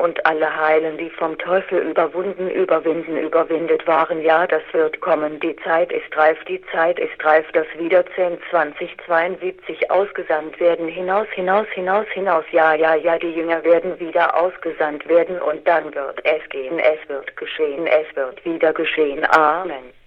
und alle heilen, die vom Teufel überwindet waren. Ja, das wird kommen. Die Zeit ist reif, dass wieder 2072 ausgesandt werden. Hinaus. Ja, die Jünger werden wieder ausgesandt werden und dann wird es gehen. Es wird geschehen. Es wird wieder geschehen. Amen.